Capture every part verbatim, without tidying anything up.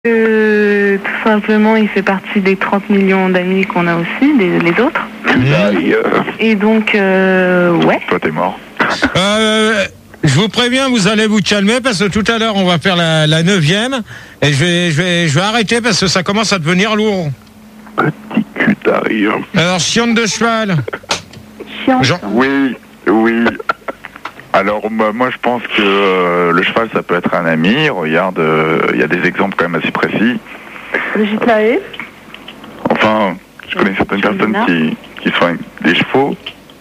Euh, tout simplement, il fait partie des trente millions d'amis qu'on a aussi, des, les autres. Mmh. Et donc, euh, ouais. Toi, t'es mort. Euh, je vous préviens, vous allez vous calmer parce que tout à l'heure, on va faire la, la neuvième et je vais, je, vais, je vais arrêter parce que ça commence à devenir lourd. Petit cul d'arrière. Alors, chiante de cheval. Chiant. Jean... Oui, oui. Alors, moi, moi je pense que euh, le cheval, ça peut être un ami. Regarde, il euh, y a des exemples quand même assez précis. Brigitte Lahaye. Enfin, je connais certaines personnes qui, qui soignent des chevaux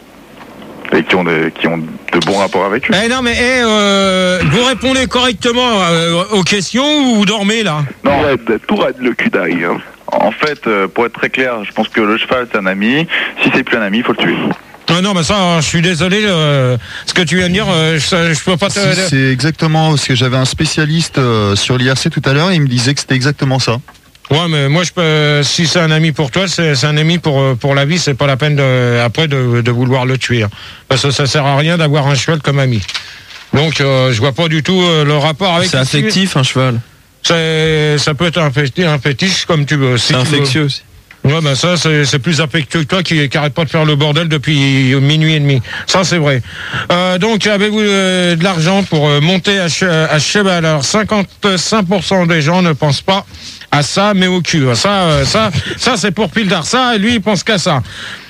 et qui ont, des, qui ont de bons rapports avec eux. Eh non, mais eh, euh, vous répondez correctement euh, aux questions ou vous dormez là? Non, tout raide le cul d'arrière. En fait, euh, pour être très clair, je pense que le cheval, c'est un ami. Si c'est plus un ami, il faut le tuer. Ah non, mais ça, je suis désolé, euh, ce que tu viens de dire, euh, je, je peux pas te... Si, c'est exactement, parce que j'avais un spécialiste euh, sur l'I R C tout à l'heure, et il me disait que c'était exactement ça. Ouais, mais moi, je peux, si c'est un ami pour toi, c'est, c'est un ami pour, pour la vie, c'est pas la peine de, après de, de vouloir le tuer. Parce que ça sert à rien d'avoir un cheval comme ami. Donc, euh, je vois pas du tout euh, le rapport avec... C'est affectif, un cheval. C'est, ça peut être un fétiche, un fétiche comme tu veux. Si c'est infectieux aussi. Ouais, ben ça, c'est, c'est plus affectueux que toi qui, qui arrête pas de faire le bordel depuis minuit et demi. Ça, c'est vrai. Euh, donc, avez-vous euh, de l'argent pour euh, monter à, che- à cheval? Alors, cinquante-cinq pour cent des gens ne pensent pas à ça, mais au cul. Ça, euh, ça, ça, c'est pour Pildar. Ça, lui, il pense qu'à ça.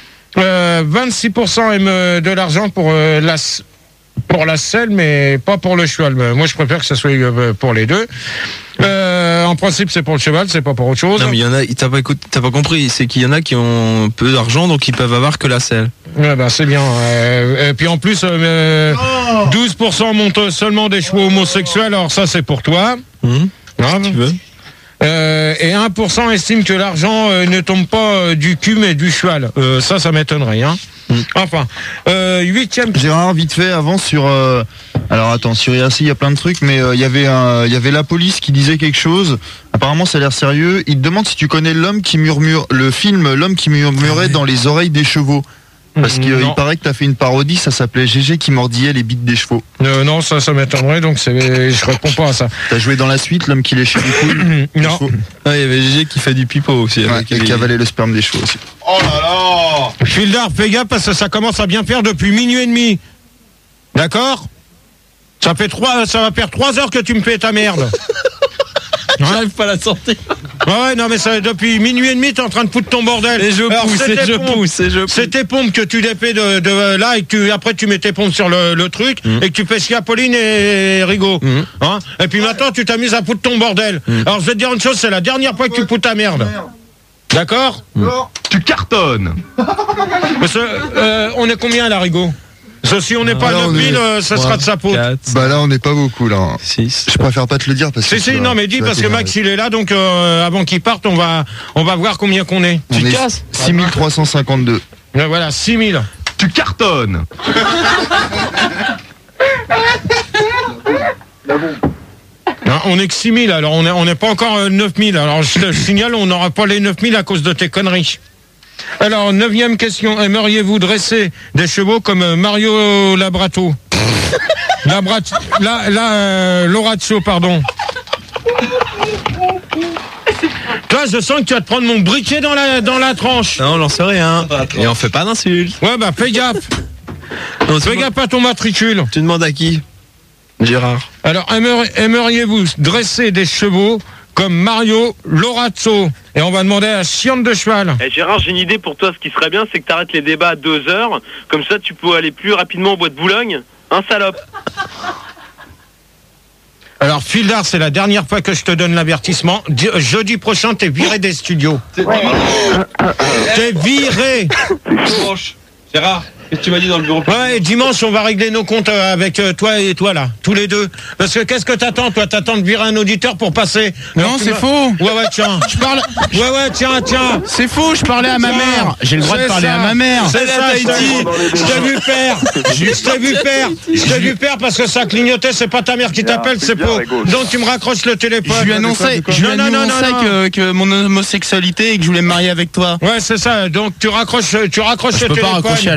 Euh, vingt-six pour cent aiment euh, de l'argent pour euh, la... pour la selle, mais pas pour le cheval. Moi, je préfère que ça soit pour les deux. Euh, en principe, c'est pour le cheval, c'est pas pour autre chose. Non, mais il y en a, t'as pas écouté, t'as pas compris, c'est qu'il y en a qui ont peu d'argent, donc ils peuvent avoir que la selle. Ouais, bah, c'est bien. Euh, et puis en plus, euh, douze pour cent montent seulement des chevaux homosexuels, alors ça, c'est pour toi. Mmh. Ah, si tu veux. Euh, et un pour cent estiment que l'argent euh, ne tombe pas euh, du cul, mais du cheval. Euh, ça, ça m'étonnerait, hein. Mmh. Enfin, euh, huitième... Gérard, vite fait, avant sur... Euh, alors attends, sur I R C, il y a plein de trucs, mais il euh, y avait un, il y avait la police qui disait quelque chose. Apparemment, ça a l'air sérieux. Il te demande si tu connais l'homme qui murmure... Le film L'homme qui murmurait dans les oreilles des chevaux. Parce qu'il euh, paraît que t'as fait une parodie, ça s'appelait G G qui mordillait les bites des chevaux. Euh, non, ça, ça m'étonnerait, donc c'est, je réponds pas à ça. T'as joué dans la suite, l'homme qui léchait les couilles? Non. Ah, il y avait G G qui fait du pipeau aussi. Ouais, et qui avalait le sperme des chevaux aussi. Oh là là! Fildar, fais gaffe parce que ça commence à bien faire depuis minuit et demi. D'accord? Ça fait trois, ça va faire trois heures que tu me fais ta merde. J'arrive pas à la sortir. Ouais, ouais, non, mais ça, depuis minuit et demi, t'es en train de foutre ton bordel. Et je Alors, pousse, et je pompes, pousse, et je pousse. C'est tes pompes que tu défais de, de là et que tu, après tu mets tes pompes sur le, le truc mmh. et que tu fais chier à Pauline et Rigaud. Mmh. Hein, et puis maintenant, tu t'amuses à foutre ton bordel. Mmh. Alors, je vais te dire une chose, c'est la dernière fois que tu fous ta merde. D'accord? Mmh. Tu cartonnes. Parce que, euh, on est combien là, Rigaud? Parce que si on n'est pas neuf mille, euh, ça sera de sa faute. quatre, bah là, on n'est pas beaucoup là. six. Je préfère pas te le dire parce que. Si, si, non, mais dis parce que Max il est là, donc euh, avant qu'il parte, on va, on va voir combien qu'on est. On tu est casses six mille trois cent cinquante-deux. Euh, voilà, six mille. Tu cartonnes. Non, on est que six mille, alors on n'est on est pas encore euh, neuf mille. Alors je te signale, on n'aura pas les neuf mille à cause de tes conneries. Alors, neuvième question. Aimeriez-vous dresser des chevaux comme Mario Labrato? Labrato, la, la, euh, Lorazzo, pardon. Toi, je sens que tu vas te prendre mon briquet dans la, dans la tranche. Non, on n'en sait rien. Et on fait pas d'insultes. Ouais, bah, fais gaffe. Non, fais gaffe à ton matricule. Tu demandes à qui? Gérard. Alors, aimeriez, aimeriez-vous dresser des chevaux comme Mario Lorazzo? Et on va demander à Chiante de cheval. Eh Gérard, j'ai une idée pour toi. Ce qui serait bien, c'est que tu arrêtes les débats à deux heures. Comme ça, tu peux aller plus rapidement au bois de Boulogne. Hein, salope? Alors, Fildar, c'est la dernière fois que je te donne l'avertissement. Jeudi prochain, t'es viré des studios. T'es viré. Gérard, qu'est-ce que tu m'as dit dans le bureau? Ouais, et dimanche, on va régler nos comptes avec toi et toi, là. Tous les deux. Parce que qu'est-ce que t'attends, toi? T'attends de virer un auditeur pour passer? Non, c'est faux. Ouais, ouais, tiens. Je parle. Ouais, ouais, tiens, tiens. C'est faux, je parlais à ma mère. J'ai le droit de parler à ma mère. C'est ça, je t'ai je t'ai vu faire. Je t'ai vu faire. Je t'ai vu faire parce que ça clignotait, c'est pas ta mère qui t'appelle, c'est faux. Donc tu me raccroches le téléphone. Je lui annonçais, je lui annonçais que, que mon homosexualité et que je voulais me marier avec toi. Ouais, c'est ça. Donc tu raccroches, tu raccroches je le peux téléphone. pas raccrocher à la gueule de ma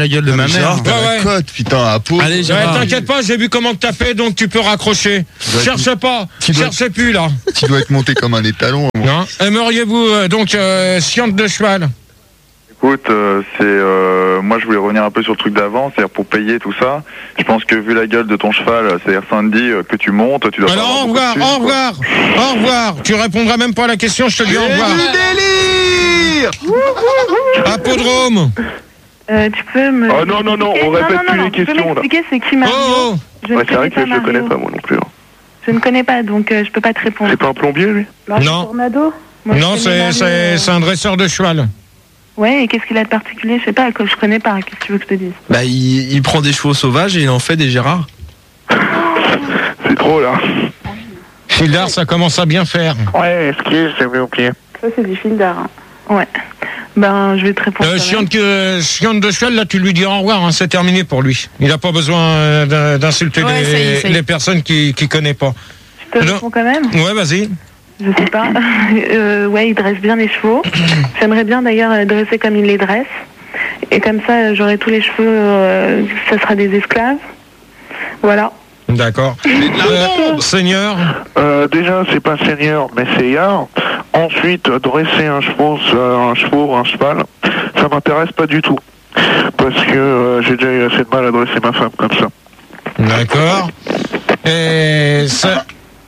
ma mère. Ouais, ouais. La côte, putain, à peau. Allez, Ouais, Gérard. t'inquiète pas, j'ai vu comment taper, donc tu peux raccrocher. dois être- Cherchez pas, Tu dois- cherchez plus là. Tu dois être monté comme un étalon. Non. Aimeriez-vous euh, donc euh, science de cheval? Écoute, euh, c'est euh, moi je voulais revenir un peu sur le truc d'avant, c'est-à-dire pour payer tout ça. Je pense que vu la gueule de ton cheval, c'est-à-dire Sandy euh, que tu montes, tu dois. pas Alors avoir au beaucoup de revoir, thunes, au quoi. revoir, au revoir. Tu répondras même pas à la question, je te dis au revoir. délire. Apodrome. Euh, tu peux me. Oh non, non, non, on expliquer- répète non, plus non, les tu peux questions, là. m'expliquer c'est qui Mario? Oh, oh. Je ne Ouais, c'est vrai connais que pas je le connais Mario. pas moi non plus. hein. Je ne connais pas, donc euh, je peux pas te répondre. C'est pas un plombier lui? Mario Non. Tornado? Moi, je Non, connais c'est Mario, c'est euh, c'est un dresseur de cheval. Ouais, et qu'est-ce qu'il a de particulier? Je sais pas, que je connais pas. Qu'est-ce que tu veux que je te dise? Bah, il, il prend des chevaux sauvages et il en fait des Gérard. C'est trop là. Fildar, ça commence à bien faire. Ouais, excuse, j'ai mis au pied. Ça, c'est du fil d'art. hein. Ouais. Ben, je vais te répondre. Euh, quand Chiant même. de, chiant de cheval, là, tu lui dis au revoir, hein, c'est terminé pour lui. Il n'a pas besoin euh, d'in- d'insulter Ouais, les, ça y est, ça y est. les personnes qui ne connaissent pas. Je te Non. réponds quand même? Ouais, vas-y. Je sais pas. Euh, ouais, il dresse bien les chevaux. J'aimerais bien d'ailleurs euh, dresser comme il les dresse. Et comme ça, euh, j'aurai tous les cheveux, euh, ça sera des esclaves. Voilà. D'accord. Euh, Seigneur, Euh, déjà, c'est pas seigneur, mais seigneur. Ensuite, euh, dresser un cheval, euh, un cheval, un cheval, ça m'intéresse pas du tout. Parce que euh, j'ai déjà eu assez de mal à dresser ma femme comme ça. d'accord. Et ça,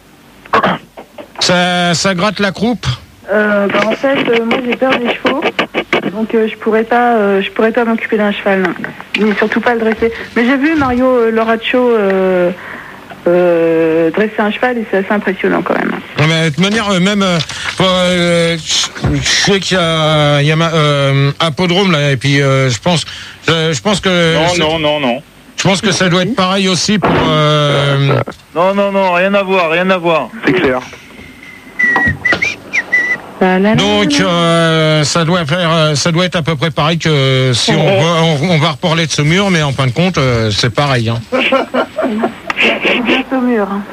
ça, ça gratte la croupe. Euh, bah, en fait, euh, moi j'ai peur des chevaux. Donc euh, je pourrais pas, euh, je pourrais pas m'occuper d'un cheval. non. Mais surtout pas le dresser. Mais j'ai vu Mario euh, Loraccio euh, euh, dresser un cheval et c'est assez impressionnant quand même. Mais de toute manière, euh, même, euh, euh, je je sais qu'il y a, il y a ma, euh, Apodrome là, et puis euh, je pense, je, je pense que, Non, c'est- non, non, non. je pense que ça doit être pareil aussi pour. euh, Non, non, non, rien à voir, rien à voir. C'est clair. La, la, la, Donc la, la. euh, ça doit faire, euh, ça doit être à peu près pareil que si on va, on, on va reparler de ce mur, mais en fin de compte, euh, c'est pareil. Hein. Bientôt mur. hein.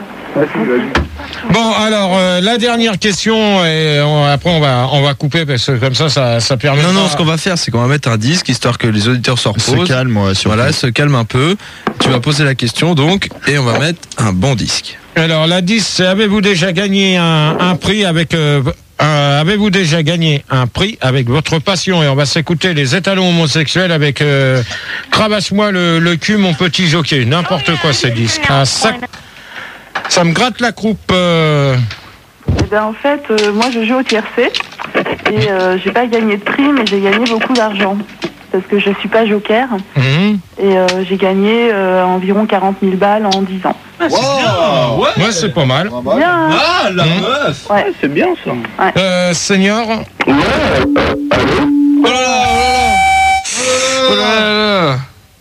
Bon, alors euh, la dernière question, et on- après on va, on va couper parce que comme ça, ça, ça permet. Non, non, pas- ce qu'on va faire, c'est qu'on va mettre un disque histoire que les auditeurs se Se reposent. calme, ouais, surtout. Voilà, se calme un peu. Tu vas poser la question donc, et on va mettre un bon disque. Alors la dix, c'est avez-vous déjà gagné un, un prix avec euh, euh, avez-vous déjà gagné un prix avec votre passion? Et on va s'écouter les étalons homosexuels avec euh, cravache-moi le, le cul mon petit jockey, n'importe quoi ces disques. Ah, ça, ça me gratte la croupe. euh. Eh ben, en fait, euh, moi je joue au tiercé et euh, j'ai pas gagné de prix, mais j'ai gagné beaucoup d'argent parce que je suis pas joker Mhm. et euh, j'ai gagné euh, environ quarante mille balles en dix ans. Wow, ouais. Ouais, c'est pas mal. Bien. hein. Ah, la Mmh. meuf. Ouais. C'est bien ça. Euh, Seigneur. Ouais, Oh là là, oh là là. Oh là là.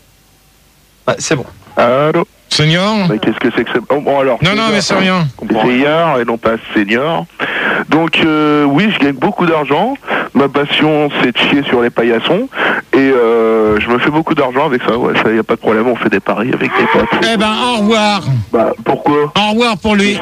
Ah, c'est bon. allô. Seigneur. Mais qu'est-ce que c'est que ça? Oh, bon, alors. Non, non, mais c'est rien. Seigneur et non pas senior. Donc euh, oui, je gagne beaucoup d'argent. Ma passion, c'est de chier sur les paillassons. Et euh, je me fais beaucoup d'argent avec ça. Ouais, ça y a pas de problème. On fait des paris avec des potes. Eh ben, au revoir. Bah pourquoi? Au revoir pour lui.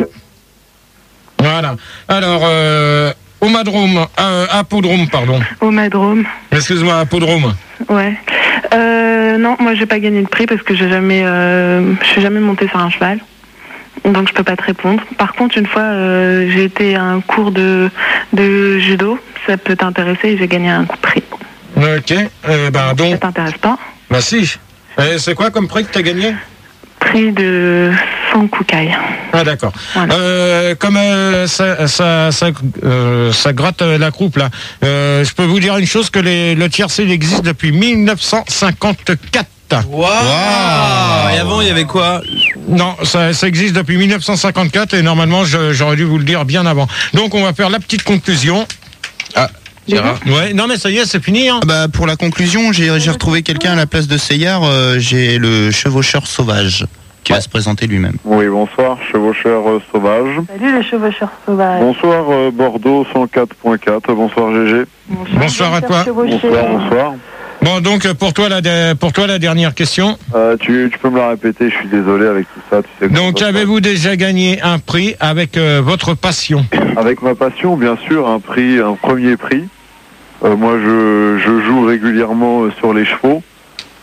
Voilà. Alors, euh, Omadrome, euh, Apodrome, pardon. Au Madrome. Excuse-moi, Apodrome. Ouais. Euh, non, moi j'ai pas gagné de prix parce que j'ai jamais, euh, je suis jamais montée sur un cheval, donc je peux pas te répondre. Par contre, une fois, euh, j'ai été à un cours de de judo, ça peut t'intéresser, et j'ai gagné un prix. Ok. Eh ben, Ça donc, t'intéresse pas? bah si. Eh, c'est quoi comme prix que t'as gagné? Prix de cent koukaï. Ah d'accord. Voilà. Euh, comme euh, ça, ça, ça, euh, ça gratte euh, la croupe là, euh, je peux vous dire une chose, que les, le tiercé il existe depuis mille neuf cent cinquante-quatre. Waouh wow. Et avant, il y avait quoi? Non, ça, ça existe depuis mille neuf cent cinquante-quatre et normalement je- j'aurais dû vous le dire bien avant. Donc on va faire la petite conclusion. Ah, Gérard. Ouais, non mais ça y est, c'est fini. Hein. Ah bah, pour la conclusion, j'ai j'ai retrouvé quelqu'un à la place de Seyard. euh, j'ai le chevaucheur sauvage qui va se présenter lui-même. Oui, bonsoir, chevaucheur euh, sauvage. Salut les chevaucheurs sauvages. Bonsoir euh, Bordeaux cent quatre point quatre, bonsoir G G. Bonsoir à toi. Bonsoir, bonsoir. Bon donc pour toi la, de- pour toi la dernière question. Euh, tu, tu peux me la répéter, je suis désolé avec tout ça. Tu sais comment Donc ça se avez-vous déjà gagné un prix avec euh, votre passion? passe. Avec ma passion, bien sûr, un prix, un premier prix. Euh, moi, je, je joue régulièrement euh, sur les chevaux.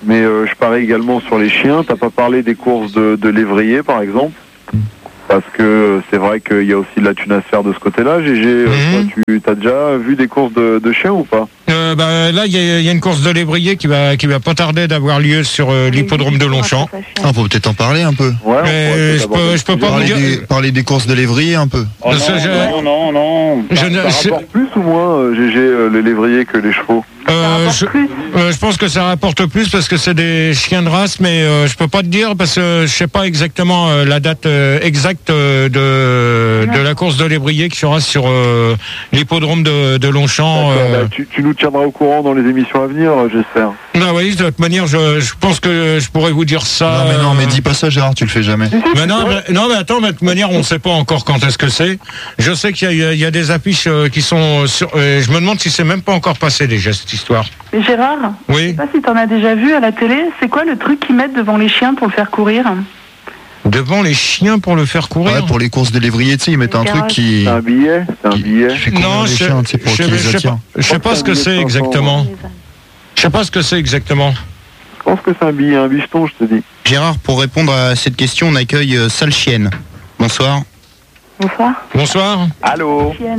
mais euh, je parie également sur les chiens. T'as pas parlé des courses de, de lévrier, par exemple? Parce que euh, c'est vrai qu'il y a aussi de la thune à se faire de ce côté-là. G G, euh, Mhm. toi, tu as déjà vu des courses de, de chiens ou pas? Euh, bah, là, il y, a- il y a une course de lévrier qui va, qui va pas tarder d'avoir lieu sur euh, l'hippodrome de Longchamp. Ah, faut peut-être en parler un peu. Ouais, Mais je peux, je peux pas vous Parler dire. des, parler des courses de lévrier un peu. Oh Parce que non, je- non, non, non. Je ne- Ça c'est- rapporte plus ou moins, euh, G G, euh, les lévriers que les chevaux? Euh, je, euh, je pense que ça rapporte plus parce que c'est des chiens de race, mais euh, je peux pas te dire parce que je sais pas exactement euh, la date euh, exacte euh, de, de la course de lévrier qui sera sur euh, l'hippodrome de, de Longchamp. D'accord, euh. bah, tu, tu nous tiendras au courant dans les émissions à venir, euh, j'espère. Ah oui, de toute manière, je, je pense que je pourrais vous dire ça. Non, mais non, mais euh, dis pas ça, Gérard, tu le fais jamais. Mais non, mais, non, mais attends, mais de toute manière, on ne sait pas encore quand est-ce que c'est. Je sais qu'il y, a- il y a des affiches euh, qui sont sur. euh, je me demande si c'est même pas encore passé déjà cette histoire. Mais Gérard, je Oui. sais pas si t'en as déjà vu à la télé, c'est quoi le truc qu'ils mettent devant les chiens pour le faire courir? Devant les chiens pour le faire courir. Ouais, pour les courses de lévrier, tu sais, ils mettent un truc qui. C'est un billet? C'est un billet? qui fait courir Non, les je, chiens, tu sais, pour je, qu'ils les je sais attirent. pas, je sais pas ce que c'est exactement. Je sais pas ce que c'est exactement. Je pense que c'est un billet, un bifton, je te dis. Gérard, pour répondre à cette question, on accueille euh, Sale Chienne. Bonsoir. Bonsoir. Bonsoir. Allô. Chienne.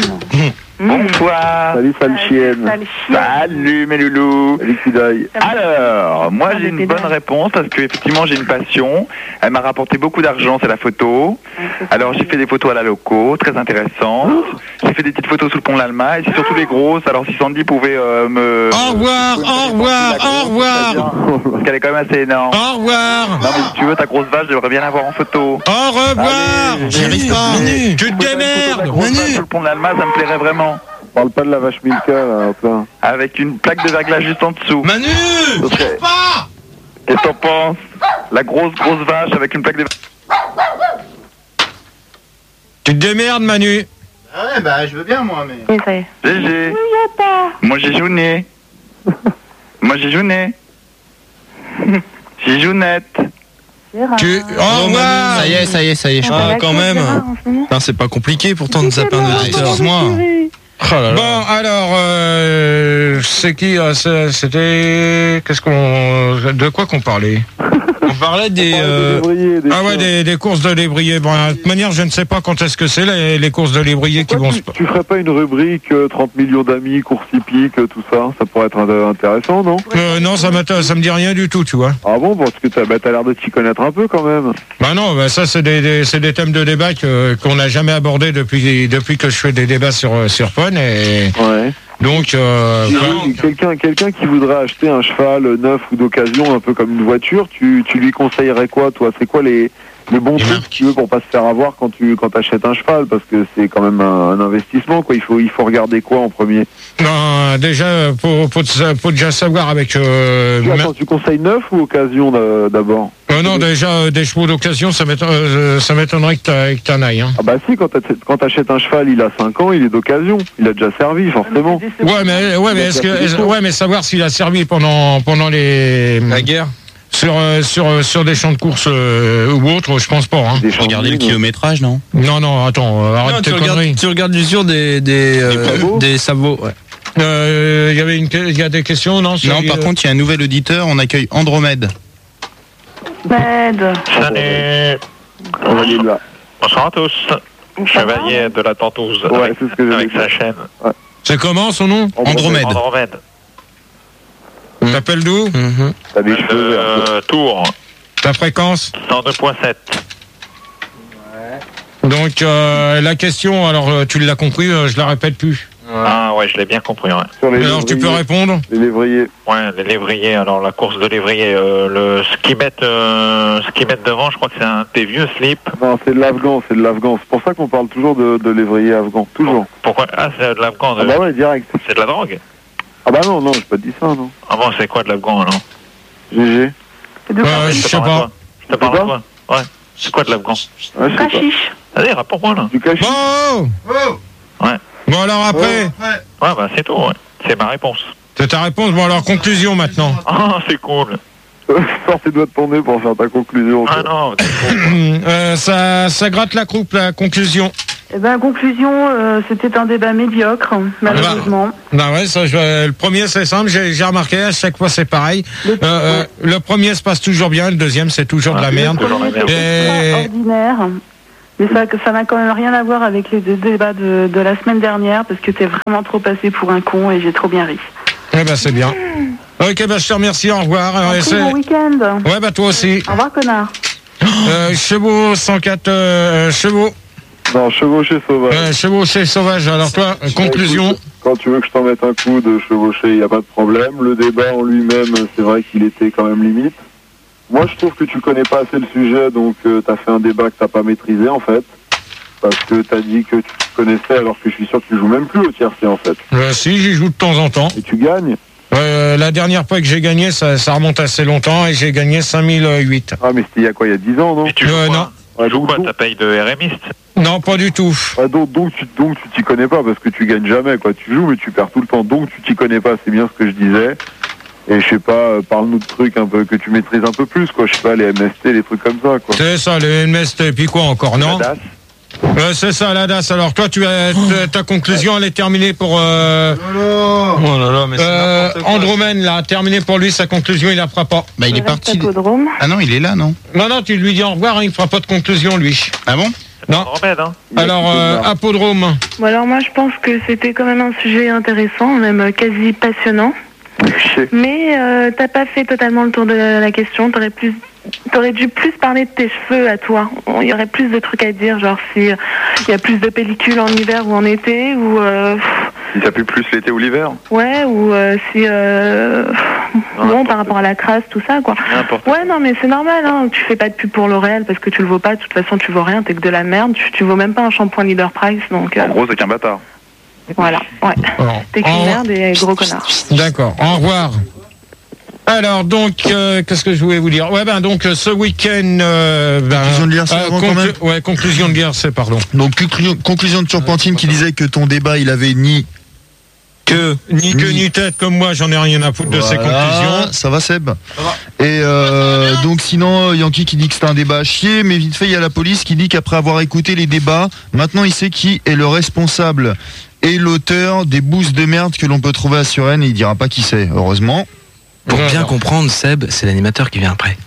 Bonsoir. Salut, sale chienne. Sale chienne. Salut mes loulous. Salut, Kudaï. Alors, moi Ah, j'ai des une pédales. bonne réponse parce que effectivement j'ai une passion. Elle m'a rapporté beaucoup d'argent, c'est la photo. Alors j'ai fait des photos à la loco, très intéressantes. J'ai fait des petites photos sous le pont de l'Alma et c'est surtout les grosses. Alors si Sandy pouvait euh, me... Au revoir, au revoir, au revoir, Parce qu'elle est quand même assez énorme. au revoir, Non mais si tu veux ta grosse vache, j'aimerais bien la voir en photo. au revoir. Allez, J'y arrive pas. Manu, Tu te Faut faire une photo de la démerdes. grosse vache sur le pont de l'Alma, ça me plairait vraiment. Parle pas de la vache Milka, là, plein. Avec une plaque de verglas juste en dessous. Manu, Ce serait- pas. Qu'est-ce que t'en penses? La grosse grosse vache avec une plaque de... Tu te démerdes, Manu. Ah ouais, bah je veux bien moi, mais. Oui, ça y est. G G. Moi j'ai jouné. Moi j'ai jouné. J'ai jounette. Gérard. Tu. Au revoir. Ça y est, ça y est, ça y est. Je Ah, crois la quand course, même. Gérard, en ce moment. Putain, c'est pas compliqué pourtant de zapper un auditeur. Moi. Oh là là. Bon, alors, euh, c'est qui euh, c'est- C'était. Qu'est-ce qu'on. De quoi qu'on parlait? On parlait des. Parle euh, des lévriers, des Ah ouais, chiens. des, des courses de lévrier. Bon, de toute manière, je ne sais pas quand est-ce que c'est les, les courses de lévrier qui Pourquoi vont se. tu, tu ferais pas une rubrique euh, trente millions d'amis, course hippique, euh, tout ça? Ça pourrait être int- intéressant, non? Euh, non, ça, m'atta- ça me dit rien du tout, tu vois. Ah bon, parce que t'as bah, t'as l'air de t'y connaître un peu quand même. Bah non, bah ça c'est des, des- c'est des thèmes de débat que- qu'on n'a jamais abordés depuis depuis que je fais des débats sur euh, sur Fun et Ouais. donc euh, Et Quelqu'un quelqu'un qui voudrait acheter un cheval neuf ou d'occasion, un peu comme une voiture, tu, tu lui conseillerais quoi, toi? C'est quoi les, les bons Les trucs marques. tu veux pour pas se faire avoir quand tu quand achètes un cheval? Parce que c'est quand même un, un investissement, quoi. Il faut, il faut regarder quoi en premier? non, déjà faut, faut, faut déjà savoir avec euh, Tu, ma- attends, tu conseilles neuf ou occasion d'a- d'abord? euh, non déjà euh, des chevaux d'occasion ça m'éton- euh, ça m'étonnerait que t'as- que t'en ailles. Hein. Ah bah si, quand t'achètes- quand t'achètes un cheval, il a cinq ans, il est d'occasion. Il a déjà servi, forcément. Ouais mais ouais mais est-ce que est-ce- ouais mais savoir s'il a servi pendant pendant les La guerre. sur euh, sur euh, sur des champs de course euh, ou autres, je pense pas. Hein. Des Regardez le champignons. kilométrage, non? Non non attends euh, arrête Non, tes tu, conneries. regardes, tu regardes l'usure des des euh, sabots des sabots. Ouais. Euh, Il y avait une il y a des questions non sur Non, les- par contre, il y a un nouvel auditeur, on accueille Andromède. Bed. Salut. On va dire là. Bonsoir à tous. Chevalier de la Tentouse. Ouais, avec, c'est ce que j'avais avec dit. sa chaîne. C'est comment son nom? Andromède. Andromède. T'appelles d'où? Mhm. T'as des cheveux verts. Euh, Tours. Ta fréquence? cent deux virgule sept. Donc euh, la question, alors euh, tu l'as compris, euh, je la répète plus. Ah ouais, je l'ai bien compris, ouais. Sur les Alors tu peux lévriers. répondre? Les lévriers. Ouais, les lévriers, alors la course de lévrier, euh, le, ce qu'ils mettent, euh, ce qu'ils mettent devant, je crois que c'est un des vieux slips. Non, c'est de l'afghan, c'est de l'afghan. C'est pour ça qu'on parle toujours de, de lévrier afghan. Toujours. Pourquoi? Ah, c'est de l'afghan. Ah de- bah ouais, direct. C'est de la drogue. Ah bah non, non, j'ai pas dit ça, non. Ah bon, c'est quoi de l'afghan, alors? G G. Euh, je te sais parle à pas. toi. Je te parle à toi. Ouais. C'est quoi de l'afghan? Ouais, je sais pas. Cachiche. Allez, réponds-moi, là. Du cachet. Bon, Ouais. bon alors après, Ouais, bah c'est tout, ouais. C'est ma réponse. c'est ta réponse. Bon alors conclusion maintenant. Ah, c'est cool. Sors tes doigts de ton nez pour faire ta conclusion. Ah quoi. non, c'est cool. Euh, ça, ça gratte la croupe la conclusion. Eh ben, conclusion, euh, c'était un débat médiocre, malheureusement. Bah ouais, ça, je- le premier c'est simple, j'ai j'ai remarqué, à chaque fois c'est pareil. Le, Euh, euh, le premier se passe toujours bien, le deuxième c'est toujours de la merde. Le premier, c'était Et- extraordinaire. Mais ça ça n'a quand même rien à voir avec les deux débats de, de la semaine dernière, parce que t'es vraiment trop passé pour un con et j'ai trop bien ri. Eh ben c'est bien. Ok, bah je te remercie, au revoir. Euh, Après, c'est- bon week-end. Ouais, bah toi aussi. Au revoir, connard. Euh, chevaux cent quatre euh, chevaux. Non, chevaucher sauvage. Euh, chevaucher sauvage. Alors toi, euh, conclusion. Écoute, quand tu veux que je t'en mette un coup de chevaucher, il n'y a pas de problème. Le débat en lui-même, c'est vrai qu'il était quand même limite. Moi, je trouve que tu connais pas assez le sujet, donc euh, tu as fait un débat que t'as pas maîtrisé, en fait. Parce que tu as dit que tu connaissais, alors que je suis sûr que tu joues même plus au tiercé, en fait. Euh, si, j'y joue de temps en temps. Et tu gagnes. Euh, la dernière fois que j'ai gagné, ça, ça remonte assez longtemps et j'ai gagné cinq mille huit. Ah, mais c'était il y a quoi, il y a dix ans, non? Et tu joues Euh, quoi non. Ah, Tu joues donc, quoi? donc, Ta paye de R Miste? Non, pas du tout. ah, donc, donc, tu donc tu t'y connais pas, parce que tu gagnes jamais, quoi. Tu joues, mais tu perds tout le temps. Donc tu t'y connais pas, c'est bien ce que je disais. Et je sais pas, euh, parle-nous de trucs un peu que tu maîtrises un peu plus, quoi. Je sais pas, les M S T, les trucs comme ça, quoi. C'est ça, le M S T, puis quoi encore, non? La D A S. Euh, c'est ça, la D A S. Alors toi, tu as, ta- ta conclusion, elle est terminée pour... Euh, Oh là là, mais c'est euh, n'importe quoi. Andromène, là, terminé pour lui, sa conclusion, il la fera pas. Bah, il est Je reste parti. Hippodrome. Ah non, il est là, non? Non, non, tu lui dis au revoir, hein, il fera pas de conclusion, lui. Ah bon? Non. Remède, hein. Alors, euh, Apodrome. Bon, alors moi je pense que c'était quand même un sujet intéressant, même euh, quasi passionnant. Mais euh, t'as pas fait totalement le tour de la question. T'aurais plus, t'aurais dû plus parler de tes cheveux à toi. Il y aurait plus de trucs à dire, genre si il y a plus de pellicules en hiver ou en été, ou euh, Si ça pue plus l'été ou l'hiver. ouais, ou euh, si euh, bon par rapport à la crasse, tout ça quoi. N'importe Ouais, non mais c'est normal. Hein. Tu fais pas de pub pour L'Oréal parce que tu le vaux pas. De toute façon, tu vaux rien. T'es que de la merde. Tu, tu vaux même pas un shampoing Leader Price, donc euh, En gros, c'est qu'un bâtard. voilà. Ouais. Alors, T'es qu'une en- merde et gros connard. D'accord, au revoir. Alors donc, euh, qu'est-ce que je voulais vous dire? Ouais, ben donc euh, ce week-end... Euh, ben, Conclusion de l'I R C avant, quand même. Ouais, conclusion de l'I R C, pardon. Donc conclusion, conclusion de Turpentine qui disait que ton débat il avait ni Que, ni queue Ni- ni tête, comme moi, j'en ai rien à foutre de ces Voilà, conclusions. ça va Seb. Et euh, donc sinon Yankee qui dit que c'était un débat à chier, mais vite fait il y a la police qui dit qu'après avoir écouté les débats, maintenant il sait qui est le responsable et l'auteur des boosts de merde que l'on peut trouver à Suresnes et il dira pas qui c'est, heureusement. Pour Ouais, bien non. comprendre, Seb, c'est l'animateur qui vient après.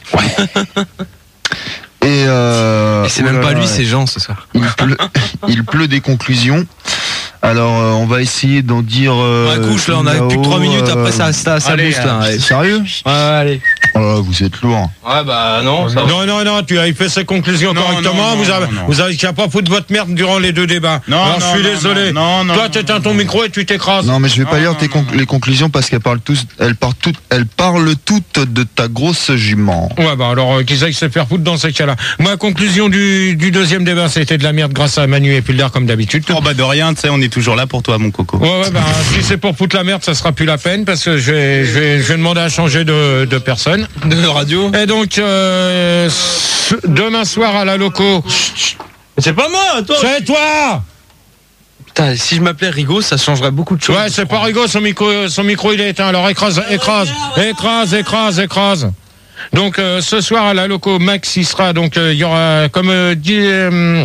Et, euh, Et c'est oh même là pas là, lui, ouais. c'est Jean ce soir. Il pleut, il pleut des conclusions. Alors euh, on va essayer d'en dire. Euh, Ouais, couche là, on a plus que trois minutes, après ça, ça, ça allez, booste là. C'est Ouais, sérieux? Ouais, allez. Oh là là, vous êtes lourd. Ouais, bah non, ça va. Non, non, non, tu as fait ses conclusions Non, correctement. non, vous non, avez, non, non. vous avez qu'à pas foutre votre merde durant les deux débats. Non, Alors, non, je suis non, désolé. non, non, Toi, non, t'éteins non, ton non. micro et tu t'écrases. Non mais je vais pas Non, lire non, tes non, conc- les conclusions parce qu'elles parlent tous, elles parlent toutes, elles parlent toutes de ta grosse jument. Ouais, bah alors, euh, qu'ils aillent se faire foutre dans ces cas-là. Ma conclusion du, du deuxième débat, c'était de la merde grâce à Manu et Pildar, comme d'habitude. Oh bah de rien, tu sais, on est toujours là pour toi, mon coco. Ouais, ouais, bah, si c'est pour foutre la merde, ça sera plus la peine parce que je vais, je vais, je vais demander à changer de, de personne. De radio. Et donc, euh, ce- demain soir à la loco. C'est pas moi, toi. C'est toi! Putain, si je m'appelais Rigaud, ça changerait beaucoup de choses. Ouais, c'est pas rigolo, son micro, son micro il est éteint. Alors écrase, écrase, écrase, écrase, écrase. Donc euh, ce soir à la loco, Max il sera. Donc euh, il y aura comme euh, dit, euh,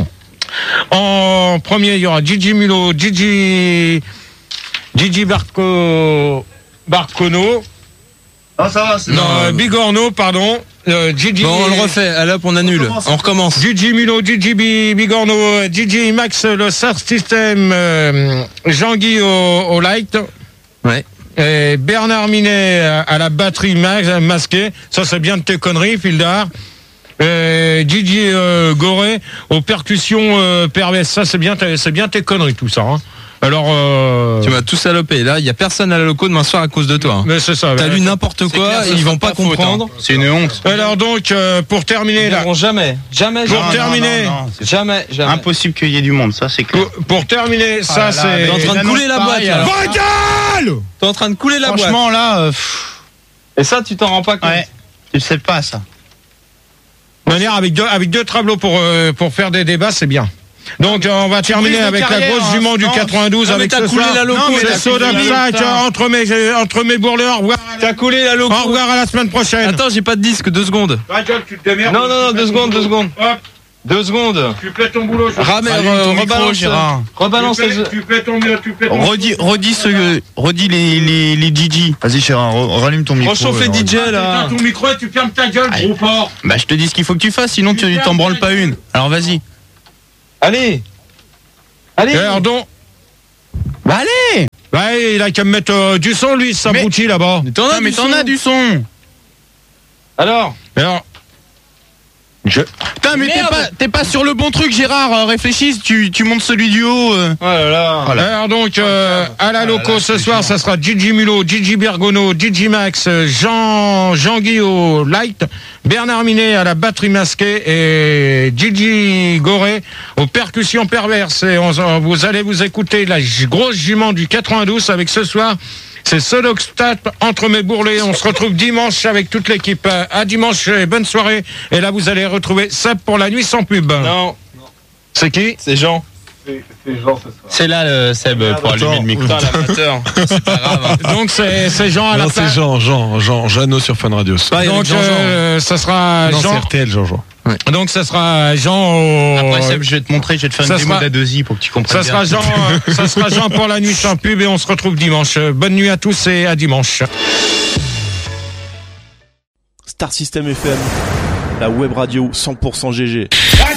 en premier il y aura Gigi Mulot, Gigi, Gigi Barco, Barcono. Ah ça va, c'est Non, euh, Bigorno, pardon. Euh, Gigi. Bon, on le refait. Allez hop, on annule. On recommence. Gigi Mulot, Gigi Bi- Bigorno, euh, Gigi Max, le Sound System, euh, Jean-Guy au, au light. Ouais. Et Bernard Minet à, à la batterie ma- masquée. Ça, c'est bien de tes conneries, Pildar. Et Gigi euh, Goré aux percussions euh, perverses. Ça, c'est bien, tes- c'est bien tes conneries, tout ça. Hein. Alors. Euh... Tu m'as tout salopé. Là, il y a personne à la loco demain soir à cause de toi. Mais c'est ça. T'as ouais. lu n'importe quoi, clair, ça ils sera vont pas pas faute, comprendre. hein. C'est une honte. Alors donc, euh, pour terminer Ils là. viendront jamais, jamais, Pour jamais. Non, terminer. non, non, non, c'est Jamais, jamais. impossible qu'il y ait du monde, ça c'est clair. Pour, pour terminer, ça là là, c'est. T'es en train de Les couler la annonces boîte. pareilles, là. alors. Va gueule. T'es en train de couler la boîte. Franchement là, euh, pff, Et ça, tu t'en rends pas compte. ouais, tu le sais pas ça. De manière, avec deux, avec deux tableaux pour, euh, pour faire des débats, c'est bien. Donc, euh, on va terminer prise de avec la carrière, grosse hein. jument du Non, quatre-vingt-douze non, mais avec t'as ce coulé soir. la loco, Non, mais t'as c'est coulé la Sodom loco. Sac, entre mes, entre mes bourrelets. Au revoir. T'as coulé la loco. Au revoir à la semaine prochaine. Attends, j'ai pas de disque, deux secondes. Ta gueule, tu te démerdes. Non, non, non, deux secondes, deux secondes. Hop. Deux secondes. Tu plais ton boulot. Je... Ramène, Allume ton euh, micro, rebalance, Gérard. rebalance tu plais, les... tu plais ton tu plais ton Redis, redis ce, redis les, les, les D J. Vas-y, Gérard, re- rallume ton micro. Rechauffe les euh, D J Ah, là. t'éteins ton micro et tu fermes ta gueule, Allez. gros porc. Bah, je te dis ce qu'il faut que tu fasses, sinon tu t'en branles pas une. Alors vas-y. Allez. Allez. Alors donc, Bah allez. ouais, il a qu'à me mettre euh, du son, lui, ça Mais- abruti là-bas. T'en Putain, as mais du t'en son. as du son. Alors, alors, je... Putain, mais t'es Merde. pas, t'es pas sur le bon truc, Gérard. Euh, réfléchis, tu, tu montes celui du haut. euh. Oh là là. Alors donc, euh, à la loco ce soir, ça sera Gigi Mulot, Gigi Bergono, Gigi Max, Jean, Jean Guillot, Light, Bernard Minet à la batterie masquée et Gigi Goré aux percussions perverses. Et on, vous allez vous écouter la j- grosse jument du quatre-vingt-douze avec ce soir. C'est Sodoxtat entre mes bourrelets. On se retrouve dimanche avec toute l'équipe. À dimanche et bonne soirée. Et là, vous allez retrouver Seb pour la nuit sans pub. Non. C'est qui? C'est Jean. C'est Jean ce soir. C'est là, le Seb, pour allumer le micro. Putain, l'amateur. C'est pas grave. Donc c'est c'est Jean à la Non, c'est place. Jean, Jean, Jean, Jeannot sur Fun Radio. Donc euh, ça sera Non, c'est Jean. R T L, Jean, Jean. Donc ça sera Jean au... Après, Seb, je vais te montrer, je vais te faire Ça une démo sera- d'Adosi pour que tu comprennes Ça sera bien. Jean, euh, ça sera Jean pour la nuit sans pub et on se retrouve dimanche. Bonne nuit à tous et à dimanche. Star System F M, la web radio cent pour cent G G.